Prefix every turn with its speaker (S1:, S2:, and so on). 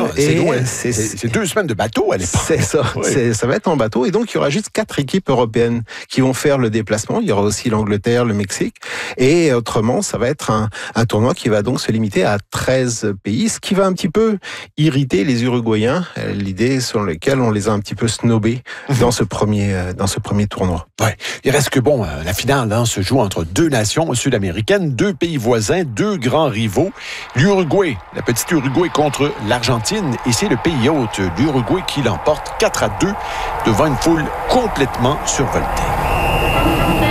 S1: c'est loin. C'est 2 semaines de bateau à l'époque.
S2: C'est ça.
S1: Oui.
S2: Ça va être en bateau. Et donc, il y aura juste 4 équipes européennes qui vont faire le déplacement. Il y aura aussi l'Angleterre, le Mexique. Et autrement, ça va être un tournoi qui va donc se limiter à 13 pays, ce qui va un petit peu irriter les Uruguayens. L'idée sur laquelle on les a un petit peu snobés dans ce premier tournoi.
S1: Ouais. Il reste que la finale se joue entre 2 nations sud-américaines, 2 pays voisins, 2 grands rivaux. L'Uruguay, la petite Uruguay contre l'Argentine. Et c'est le pays hôte, l'Uruguay, qui l'emporte 4-2 devant une foule complètement survoltée.